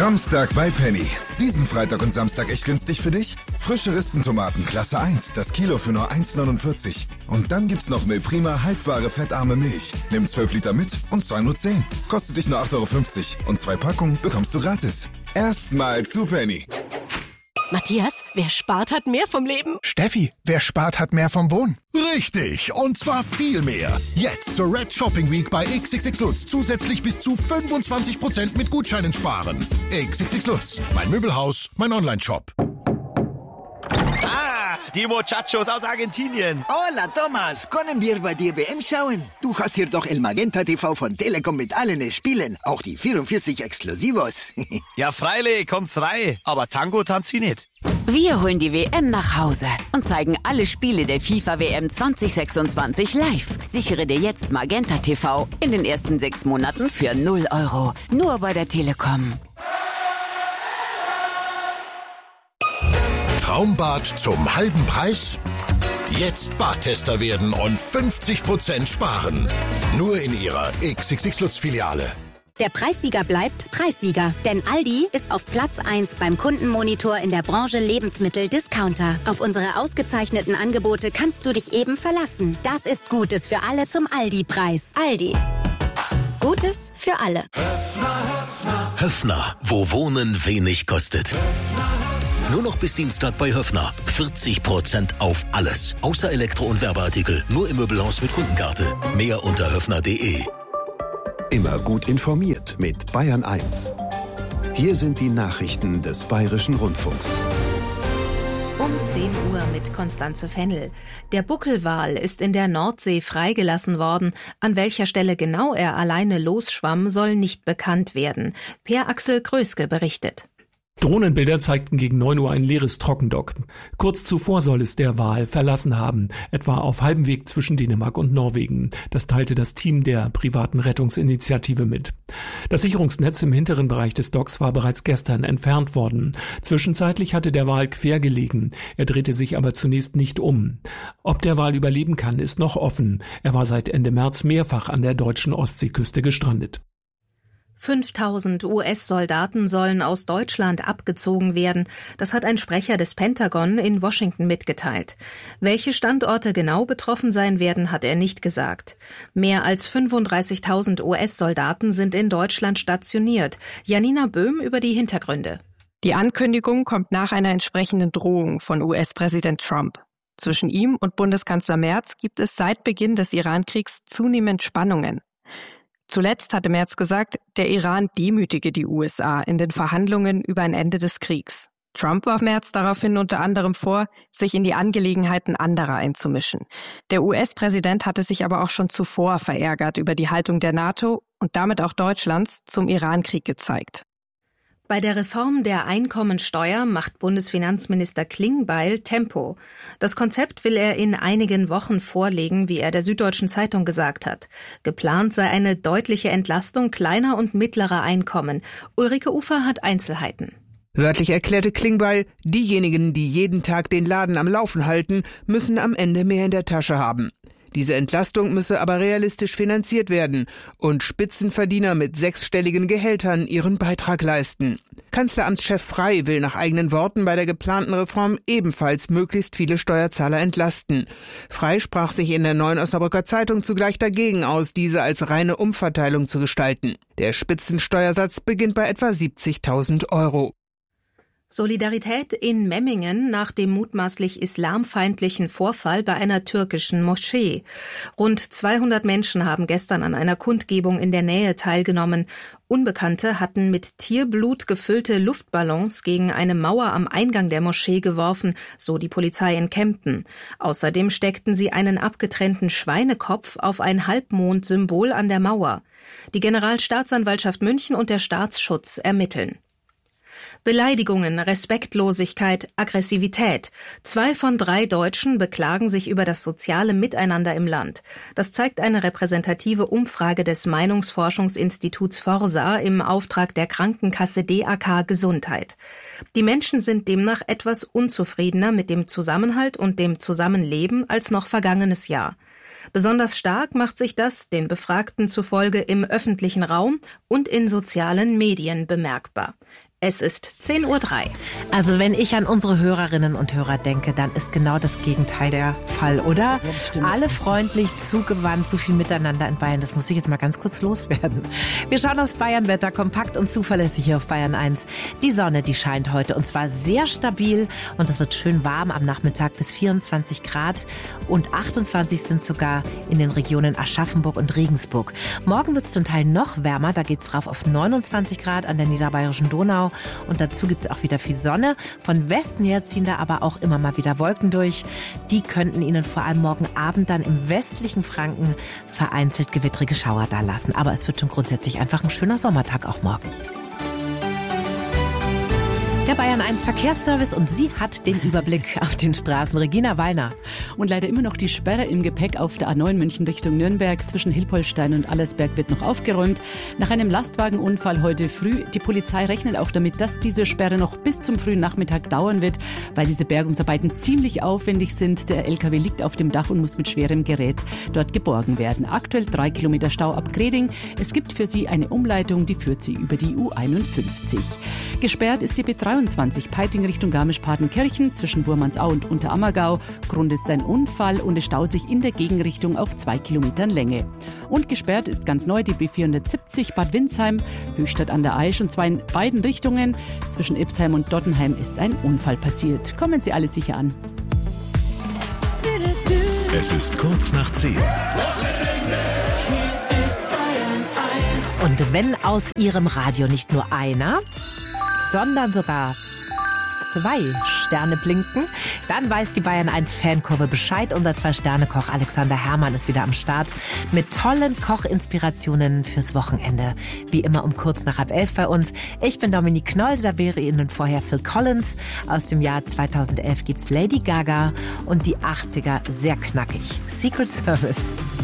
Samstag bei Penny. Diesen Freitag und Samstag echt günstig für dich? Frische Rispentomaten Klasse 1, das Kilo für nur 1,49. Und dann gibt's noch Milprima haltbare fettarme Milch. Nimm 12 Liter mit und zahl nur 10. Kostet dich nur 8,50 € und 2 Packungen bekommst du gratis. Erstmal zu Penny. Matthias, wer spart, hat mehr vom Leben. Steffi, wer spart, hat mehr vom Wohnen. Richtig, und zwar viel mehr. Jetzt zur Red Shopping Week bei XXX Lutz zusätzlich bis zu 25% mit Gutscheinen sparen. XXX Lutz, mein Möbelhaus, mein Online-Shop. Die Muchachos aus Argentinien. Hola, Thomas. Können wir bei dir WM schauen? Du hast hier doch El Magenta TV von Telekom mit allen Spielen. Auch die 44 Exklusivos. Ja, freilich, kommt's rein. Aber Tango tanzt sie nicht. Wir holen die WM nach Hause und zeigen alle Spiele der FIFA-WM 2026 live. Sichere dir jetzt Magenta TV in den ersten 6 Monaten für 0 €. Nur bei der Telekom. Traumbad zum halben Preis? Jetzt Badtester werden und 50% sparen. Nur in Ihrer XXX Lutz Filiale. Der Preissieger bleibt Preissieger, denn Aldi ist auf Platz 1 beim Kundenmonitor in der Branche Lebensmittel-Discounter. Auf unsere ausgezeichneten Angebote kannst du dich eben verlassen. Das ist Gutes für alle zum Aldi-Preis. Aldi. Gutes für alle. Höffner, wo Wohnen wenig kostet. Nur noch bis Dienstag bei Höffner. 40% auf alles. Außer Elektro- und Werbeartikel. Nur im Möbelhaus mit Kundenkarte. Mehr unter höffner.de. Immer gut informiert mit Bayern 1. Hier sind die Nachrichten des Bayerischen Rundfunks. Um 10 Uhr mit Konstanze Fennel. Der Buckelwal ist in der Nordsee freigelassen worden. An welcher Stelle genau er alleine losschwamm, soll nicht bekannt werden. Per Axel Gröske berichtet. Drohnenbilder zeigten gegen 9 Uhr ein leeres Trockendock. Kurz zuvor soll es der Wal verlassen haben, etwa auf halbem Weg zwischen Dänemark und Norwegen. Das teilte das Team der privaten Rettungsinitiative mit. Das Sicherungsnetz im hinteren Bereich des Docks war bereits gestern entfernt worden. Zwischenzeitlich hatte der Wal quer gelegen. Er drehte sich aber zunächst nicht um. Ob der Wal überleben kann, ist noch offen. Er war seit Ende März mehrfach an der deutschen Ostseeküste gestrandet. 5.000 US-Soldaten sollen aus Deutschland abgezogen werden. Das hat ein Sprecher des Pentagon in Washington mitgeteilt. Welche Standorte genau betroffen sein werden, hat er nicht gesagt. Mehr als 35.000 US-Soldaten sind in Deutschland stationiert. Janina Böhm über die Hintergründe. Die Ankündigung kommt nach einer entsprechenden Drohung von US-Präsident Trump. Zwischen ihm und Bundeskanzler Merz gibt es seit Beginn des Iran-Kriegs zunehmend Spannungen. Zuletzt hatte Merz gesagt, der Iran demütige die USA in den Verhandlungen über ein Ende des Kriegs. Trump warf Merz daraufhin unter anderem vor, sich in die Angelegenheiten anderer einzumischen. Der US-Präsident hatte sich aber auch schon zuvor verärgert über die Haltung der NATO und damit auch Deutschlands zum Iran-Krieg gezeigt. Bei der Reform der Einkommensteuer macht Bundesfinanzminister Klingbeil Tempo. Das Konzept will er in einigen Wochen vorlegen, wie er der Süddeutschen Zeitung gesagt hat. Geplant sei eine deutliche Entlastung kleiner und mittlerer Einkommen. Ulrike Ufer hat Einzelheiten. Wörtlich erklärte Klingbeil, diejenigen, die jeden Tag den Laden am Laufen halten, müssen am Ende mehr in der Tasche haben. Diese Entlastung müsse aber realistisch finanziert werden und Spitzenverdiener mit 6-stelligen Gehältern ihren Beitrag leisten. Kanzleramtschef Frey will nach eigenen Worten bei der geplanten Reform ebenfalls möglichst viele Steuerzahler entlasten. Frey sprach sich in der Neuen Osnabrücker Zeitung zugleich dagegen aus, diese als reine Umverteilung zu gestalten. Der Spitzensteuersatz beginnt bei etwa 70.000 €. Solidarität in Memmingen nach dem mutmaßlich islamfeindlichen Vorfall bei einer türkischen Moschee. Rund 200 Menschen haben gestern an einer Kundgebung in der Nähe teilgenommen. Unbekannte hatten mit Tierblut gefüllte Luftballons gegen eine Mauer am Eingang der Moschee geworfen, so die Polizei in Kempten. Außerdem steckten sie einen abgetrennten Schweinekopf auf ein Halbmond-Symbol an der Mauer. Die Generalstaatsanwaltschaft München und der Staatsschutz ermitteln. Beleidigungen, Respektlosigkeit, Aggressivität. 2 von 3 Deutschen beklagen sich über das soziale Miteinander im Land. Das zeigt eine repräsentative Umfrage des Meinungsforschungsinstituts Forsa im Auftrag der Krankenkasse DAK Gesundheit. Die Menschen sind demnach etwas unzufriedener mit dem Zusammenhalt und dem Zusammenleben als noch vergangenes Jahr. Besonders stark macht sich das, den Befragten zufolge, im öffentlichen Raum und in sozialen Medien bemerkbar. Es ist 10:03 Uhr. Also wenn ich an unsere Hörerinnen und Hörer denke, dann ist genau das Gegenteil der Fall, oder? Ja, alle freundlich, zugewandt, so viel miteinander in Bayern. Das muss ich jetzt mal ganz kurz loswerden. Wir schauen aufs Bayernwetter, kompakt und zuverlässig hier auf Bayern 1. Die Sonne, die scheint heute und zwar sehr stabil und es wird schön warm am Nachmittag bis 24 Grad und 28 sind sogar in den Regionen Aschaffenburg und Regensburg. Morgen wird es zum Teil noch wärmer, da geht's drauf auf 29 Grad an der niederbayerischen Donau. Und dazu gibt es auch wieder viel Sonne. Von Westen her ziehen da aber auch immer mal wieder Wolken durch. Die könnten Ihnen vor allem morgen Abend dann im westlichen Franken vereinzelt gewittrige Schauer da lassen. Aber es wird schon grundsätzlich einfach ein schöner Sommertag auch morgen. Der Bayern 1 Verkehrsservice und sie hat den Überblick auf den Straßen. Regina Wallner. Und leider immer noch die Sperre im Gepäck auf der A9 München Richtung Nürnberg. Zwischen Hilpoltstein und Allersberg wird noch aufgeräumt. Nach einem Lastwagenunfall heute früh. Die Polizei rechnet auch damit, dass diese Sperre noch bis zum frühen Nachmittag dauern wird, weil diese Bergungsarbeiten ziemlich aufwendig sind. Der LKW liegt auf dem Dach und muss mit schwerem Gerät dort geborgen werden. Aktuell 3 Kilometer Stau ab Greding. Es gibt für sie eine Umleitung, die führt sie über die U51. Gesperrt ist die B23 Peiting Richtung Garmisch-Partenkirchen zwischen Wurmansau und Unterammergau. Grund ist ein Unfall und es staut sich in der Gegenrichtung auf 2 Kilometern Länge. Und gesperrt ist ganz neu die B470 Bad Windsheim, Höchstadt an der Aisch und zwar in beiden Richtungen. Zwischen Ipsheim und Dottenheim ist ein Unfall passiert. Kommen Sie alle sicher an. Es ist kurz nach 10. Und wenn aus Ihrem Radio nicht nur einer, sondern sogar 2 Sterne blinken, dann weiß die Bayern 1 Fankurve Bescheid. Unser 2-Sterne-Koch Alexander Herrmann ist wieder am Start mit tollen Kochinspirationen fürs Wochenende. Wie immer um kurz nach 10:30 bei uns. Ich bin Dominique Knoll, serviere Ihnen vorher Phil Collins. Aus dem Jahr 2011 gibt's Lady Gaga und die 80er sehr knackig. Secret Service.